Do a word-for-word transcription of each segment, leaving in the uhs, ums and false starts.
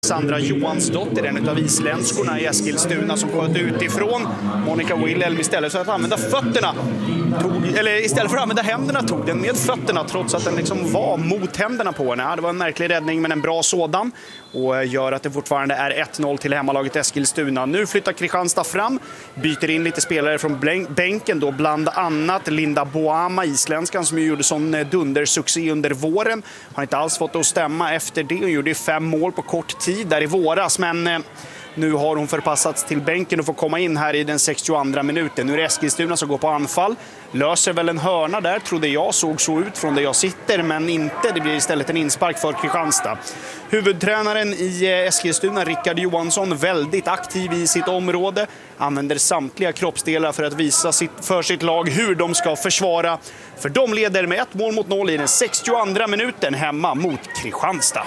Sandra Johansdotter, en av isländskorna i Eskilstuna som sköt utifrån. Monica Wilhelm istället för att använda fötterna tog, eller istället för att använda händerna tog den med fötterna trots att den liksom var mot händerna på henne. Det var en märklig räddning men en bra sådan och gör att det fortfarande är ett noll till hemmalaget Eskilstuna. Nu flyttar Kristianstad fram, byter in lite spelare från bänken då, bland annat Linda Boama, isländskan som ju gjorde sån dundersuccé under våren. Har inte alls fått att stämma efter det och gjorde fem mål på kort tid där i våras, men eh, nu har hon förpassats till bänken och får komma in här i den sextioandra minuten. Nu är det Eskilstuna som går på anfall. Löser väl en hörna där, trodde jag, såg så ut från där jag sitter, men inte. Det blir istället en inspark för Kristianstad. Huvudtränaren i Eskilstuna, Rickard Johansson, väldigt aktiv i sitt område. Använder samtliga kroppsdelar för att visa sitt, för sitt lag hur de ska försvara. För de leder med ett mål mot noll i den sextioandra minuten hemma mot Kristianstad.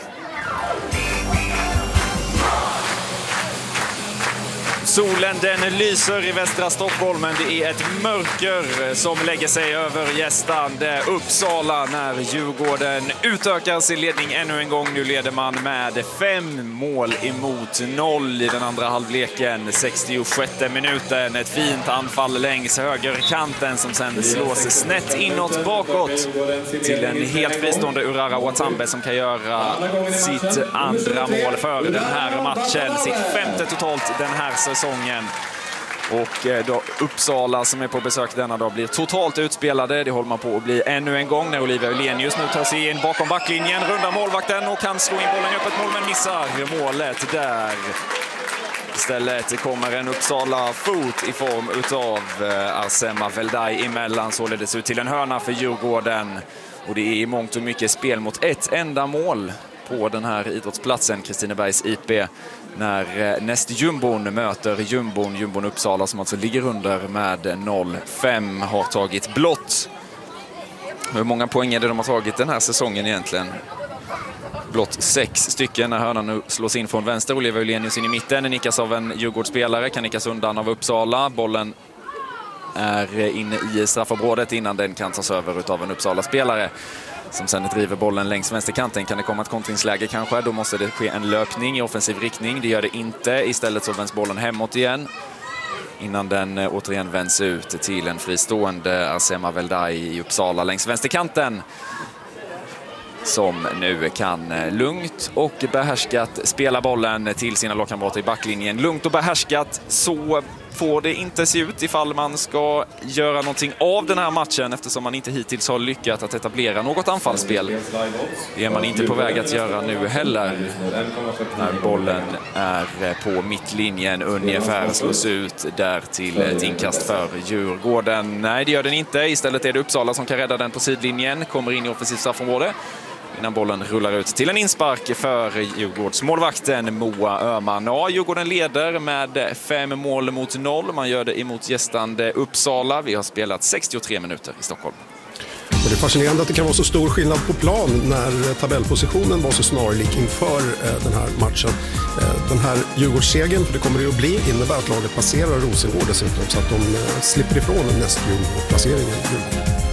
Solen den lyser i västra Stockholm, men det är ett mörker som lägger sig över gästande Uppsala när Djurgården utökar sin ledning ännu en gång. Nu leder man med fem mål emot noll i den andra halvleken, sextiosjätte minuten. Ett fint anfall längs högerkanten som sen slås snett inåt bakåt till en helt fristående Urara Watambe som kan göra sitt andra mål för den här matchen, sitt femte totalt den här säsongen. Och då Uppsala som är på besök denna dag blir totalt utspelade. Det håller man på att bli ännu en gång när Olivia Ullenius nu tar sig in bakom backlinjen, rundar målvakten och kan slå in bollen i öppet mål men missar målet där. Istället kommer en Uppsala fot i form utav Arsema Veldai emellan, således ut till en hörna för Djurgården. Och det är i mångt och mycket spel mot ett enda mål på den här idrottsplatsen, Kristinebergs I P, när näst jumbon möter jumbon, jumbon Uppsala som alltså ligger under med noll fem, har tagit blott. Hur många poäng är det de har tagit den här säsongen egentligen? Blott sex stycken när hörnan nu slås in från vänster. Olivia Ullenius in i mitten, nickas av en Djurgårdsspelare, kan nickas undan av Uppsala. Bollen är inne i straffområdet innan den kan tas över av en Uppsala-spelare som sen driver bollen längs vänsterkanten. Kan det komma ett kontringsläge kanske? Då måste det ske en löpning i offensiv riktning. Det gör det inte. Istället så vänds bollen hemåt igen innan den återigen vänds ut till en fristående Arsema Veldai i Uppsala längs vänsterkanten, som nu kan lugnt och behärskat spela bollen till sina lagkamrater i backlinjen. Lugnt och behärskat, så får det inte se ut ifall man ska göra någonting av den här matchen, eftersom man inte hittills har lyckats att etablera något anfallsspel. Det är man inte på väg att göra nu heller, när bollen är på mittlinjen ungefär, slås ut där till ett inkast för Djurgården. Nej, det gör den inte. Istället är det Uppsala som kan rädda den på sidlinjen, kommer in i offensivt straffområde innan bollen rullar ut till en inspark för Djurgårdsmålvakten Moa Öhman. Ja, Djurgården leder med fem mål mot noll. Man gör det emot gästande Uppsala. Vi har spelat sextiotre minuter i Stockholm. Och det är fascinerande att det kan vara så stor skillnad på plan när tabellpositionen var så snarlik inför den här matchen. Den här Djurgårdssegern, för det kommer det att bli, innebär att laget passerar Rosengård dessutom, så att de slipper ifrån näst Djurgårdsplaceringen.